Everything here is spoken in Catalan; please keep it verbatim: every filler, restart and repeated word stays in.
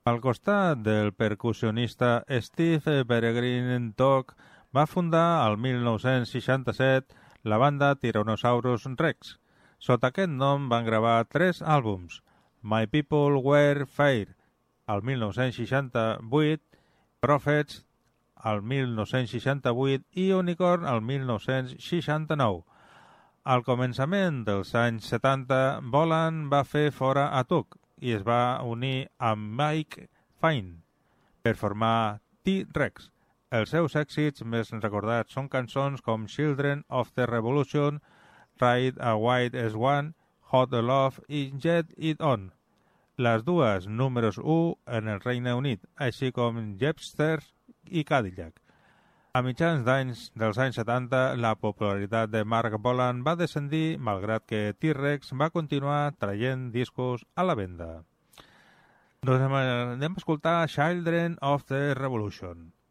Al costat del percussionista Steve Peregrine Toc va fundar el mil nou-cents seixanta-set la banda Tyrannosaurus Rex. Sota aquest nom van gravar tres àlbums: My People Were Fair, el mil nou-cents seixanta-vuit, Prophets, el mil nou-cents seixanta-vuit i Unicorn, el mil nou-cents seixanta-nou. Al començament dels anys setanta, Bolan va fer fora a Took i es va unir amb Mike Fine per formar T-Rex. Els seus èxits més recordats són cançons com Children of the Revolution, Ride a White Swan, Hot Love i Get It On. Les dues números u en el Regne Unit, així com Jepsters i Cadillac. A mitjans d'anys dels anys setanta, la popularitat de Marc Bolan va descendir, malgrat que T-Rex va continuar traient discos a la venda. Doncs anem a escoltar Children of the Revolution.